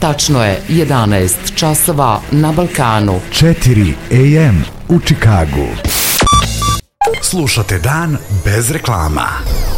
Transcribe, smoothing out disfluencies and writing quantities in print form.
Tačno je 11 časova na Balkanu. 4 AM u Čikagu. Slušate Dan bez reklama.